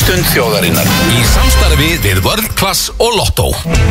Afmælisstund þjóðarinnar í samstarfi við World Class og Lotto.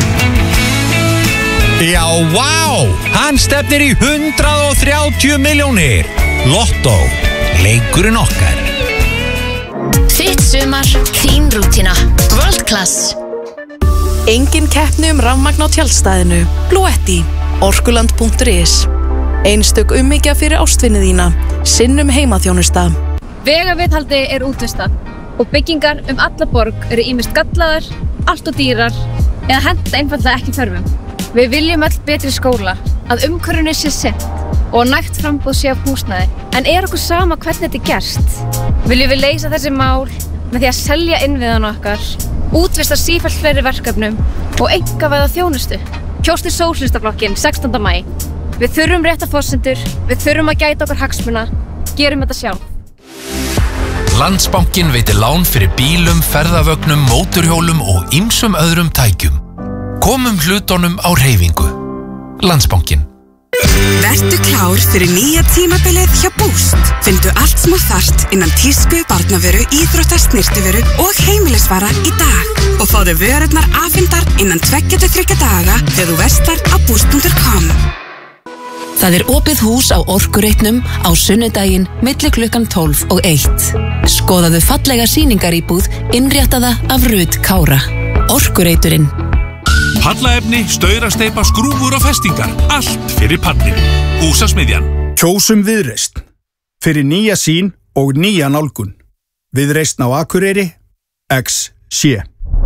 Já, vá! Hann stefnir í 130 milljónir. Lotto, leikurinn okkar. Þitt sumar, þín rútína. World Class. Engin keppni rafmagn á tjaldstæðinu. Bluetti, orkuland.is. Einstök umhyggja fyrir ástvinni þína. Sinnum heimaþjónusta. Vegaviðhaldi útvistað og byggingar alla borg eru ýmist gallaðar, allt og dýrar eða henta einfaldlega ekki þörfum. Við viljum öll betri skóla, að umhverfinu sé sinnt og nægt framboð sé af húsnæði. En okkur sama hvernig þetta gerst? Viljum við leysa þessi mál með því að selja innviðana okkar, útvista sífellt fleiri verkefnum og einkavæða þjónustu? Kjóstu Sósíalistaflokkinn 16. maí. Við þurfum réttar forsendur, við þurfum að gæta okkar hagsmuna. Gerum þetta sjálf. Landsbankinn veitir lán fyrir bílum, ferðavögnum, móturhjólum og ýmsum öðrum tækjum. Komum hlutunum á hreyfingu. Landsbankinn. Vertu klár fyrir nýja tímabilið hjá Boost. Findu allt sem þú þarft innan tísku, barnavöru, íþrótta, snyrtivöru og heimilisvara í dag. Og fáðu vörurnar afhentar innan 2-3 daga þegar þú verslar á boost.com. Það opið hús á Orkureitnum á sunnudaginn milli klukkan 12 og 1. Skoðaðu fallega sýningaríbúð innréttaða af Rut Kára. Orkureiturinn. Pallaefni, staurasteypa, skrúfur og festingar. Allt fyrir pallin. Húsasmiðjan. Kjósum Viðreisn. Fyrir nýja sýn og nýja nálgun. Viðreisn á Akureyri. XC.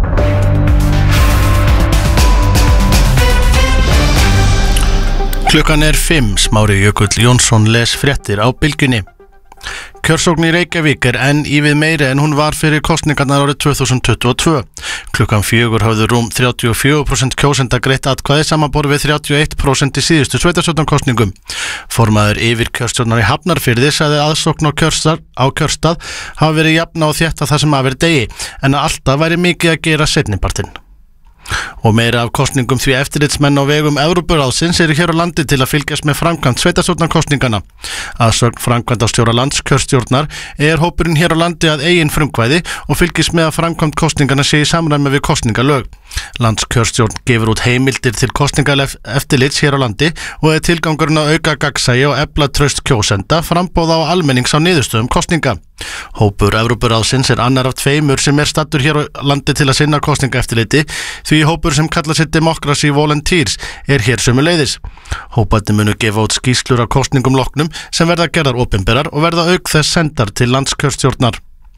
Klukkan 5. Smári Jökull Jónsson les fréttir á Bylgjunni. Kjörsókn í Reykjavík enn ívið meiri en hún var fyrir kosningarnar árið 2022. Klukkan 4 hafði rúm 34% kjósenda greitt atkvæði samanborið við 31% í síðustu sveitarstjórnarkosningum. Formaður yfirkjörstjórnar í Hafnarfirði sagði aðsókn á kjörstað hafa verið jafna og þétta það sem af degi, en að alltaf væri mikið að gera seinnipartinn. Og meira af kosningum því eftirlitsmenn á vegum Evrópuráðsins eru hér á landi til að fylgjast með framkvæmd sveitarstjórnarkosningana. Að sögn framkvæmdastjóra landskjörstjórnar hópurinn hér á landi að eigin frumkvæði og fylgist með að framkvæmd kosningana sé í samræmi við kosningalög. Landskjörstjórn gefur út heimildir til kosningaeftirlits hér á landi og tilgangurinn að auka gagnsæi og efla traust kjósenda, framboða á almennings á niðurstöðum kosninga. Hópur Evrópuráðsins annar af 2 sem staddur hér á landi til að sinna kosningaeftirliti, því hópur sem kallar sig Democracy Volunteers hér sömuleiðis. Hóparnir munu gefa út skýrslur af kosningum loknum sem verða gerðar opinberar og verða auk þess sendar til landskjörstjórnar.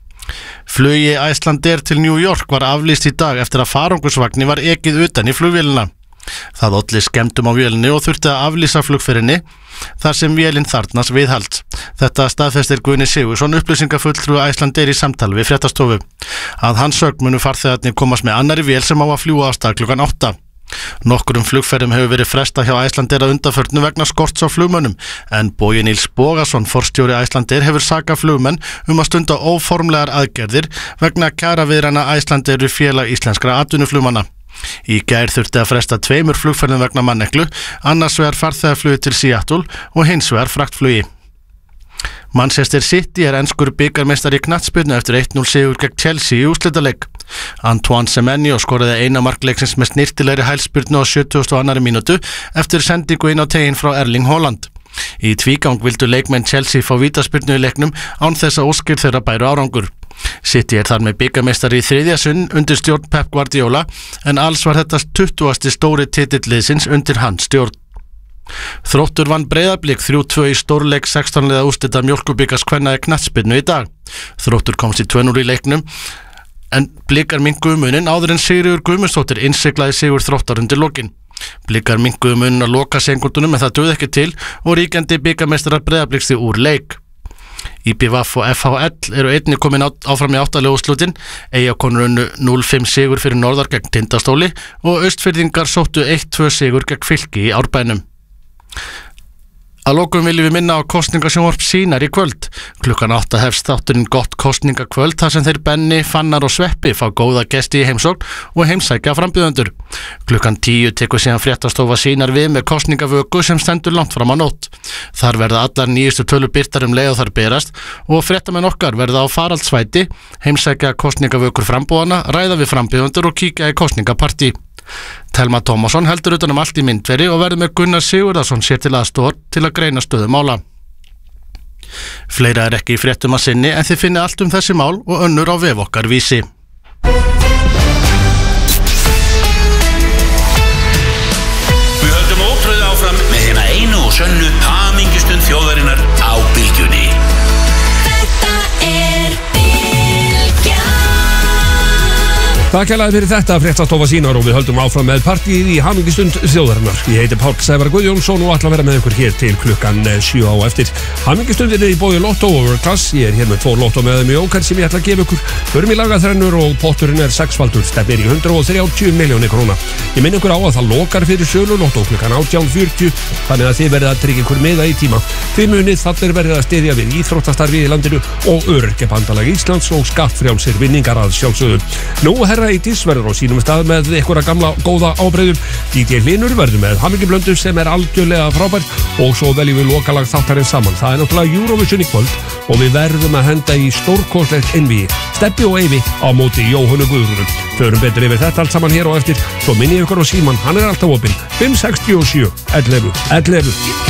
Flugi Icelandair til New York var aflýst í dag eftir að farangursvagni var ekið utan í flugvélina. Það olli skemmdum á vélinni og þurfti að aflýsa flugferðinni þar sem vélinn þarfnast viðhalds. Þetta staðfestir Guðni Sigurðsson, upplýsingafulltrúi Icelandair í samtali við fréttastofu. Að hans sögn munu farþegarnir komast með annarri vél sem á að fljúga af stað klukkan 8. Nokkurum flugferðum hefur verið frestað hjá Icelandair að undanförnu vegna skorts á flugmönnum, en Bogi Níls Bogason, forstjóri Icelandair, hefur sakað flugmenn að stunda óformlegar aðgerðir vegna kjaraviðræðna Icelandair við félag íslenskra atvinnuflugmanna. Í gær þurfti að fresta 2 flugferðum vegna manneklu, annars vegar farþegaflugi til Seattle og hins vegar fraktflugi. Manchester City enskur bikarmeistari í knattspyrnu eftir 1-0 sigur gegn Chelsea í úrslitaleik. Antoine Semenyo skoraði eina mark leiksins með snyrtilegri hælspyrnu á 72. mínútu eftir sendingu inn á teginn frá Erling Haaland. Í tvígang vildu leikmenn Chelsea fá vítaspyrnu í leiknum án þess að óskir þeirra bæru árangur. City þar með bikarmeistari í 3. sinn undir stjórn Pep Guardiola, en alls var þetta 20. stóri titillliðsins undir hans stjórn. Þróttur vann Breiðablik 3-2 í stórleik 16 liða úrslita Mjólkurbikars kvenna í knattspyrnu í dag. Þróttur komst í 2-0 í leiknum, en Blikar minnkuðu muninn áður en Sigríður Guðmundsdóttir innsiglaði sigur Þróttar undir lokin. Blikar minnkuðu muninn að loka sekúndunum, en það dugði ekki til og ríkjandi bikarmeistarar Breiðabliks úr leik. IBVF og FHL einnig komin áfram í 8. úrslitin. Eyjakonur unnu 0-5 sigur fyrir Norðar gegn Tindastóli og Austfirðingar sóttu 1-2 sigur gegn Fylki í Árbænum. Að lokum viljum við minna á kosningasjónvarp Sýnar í kvöld. Klukkan 8 hefst þátturinn Gott kosningakvöld þar sem þeir Benni, Fannar og Sveppi fá góða gesti í heimsókn og heimsækja frambjóðendur. Klukkan 10 tekur síðan fréttastofa Sýnar við með kosningavöku sem stendur langt fram á nótt. Þar verða allar nýjustu tölur birtar leið og þar berast og fréttamenn okkar verða á faraldsvæti, heimsækja kosningavökur frambúðana, ræða við frambjóðendur og kíkja í kosningapartí. Telma Tómasson heldur utan allt í myndveri og verður með Gunnar Sigurðarsson sér til aðstoðar til að greina stöðu mála. Fleira ekki í fréttum að sinni en þið finni allt þessi mál og önnur á vef okkar Vísi. Við höldum ótrúið áfram með hérna einu og sönnu hamingjustund þjóðarinnar á Bylgjunni. Þetta er Bylgjan. Takk kærlega fyrir þetta, fréttastofa Sýnar og við höldum áfram með partíið í hamingjustund þjóðarinnar. Ég heiti Páll Sævar Guðjónsson og ætla að vera með ykkur hér til klukkan 7 á eftir. Hamingjustundin er í boði Lotto og Overclass. Ég er hér með 2 Lotto með þeim í ókær sem ég ætla að gefa ykkur. Förum í lagaþrennur og potturinn er 6-faldur, stefnir í 130 milljónir króna. Ég minn ykkur á að það lokar fyrir sölu Lotto klukkan 18:40, þannig að þið verðið að tryggja ykkur miða í tíma. Þið munið þallir verðið að styðja við íþróttastarfið í landinu og Öryrkjabandalag Íslands og skattfrjálsir vinningar að sjálfsögðu. Nú Herra Eydís verður á sínum stað með einhverja gamla góða ábreiðum. DJ Hlinur verður með hamingjublöndu sem er algjörlega frábært og svo veljum við lokalag þáttarins saman. Það er náttúrulega Eurovision í kvöld og við verðum að henda í stórkostlegt einvígi. Steppi og Eyvi á móti Jóhönnu Guðrúnum. Förum betur yfir þetta allt saman hér og eftir. Svo minni ykkur á síman, hann er alltaf opinn 567 11 11.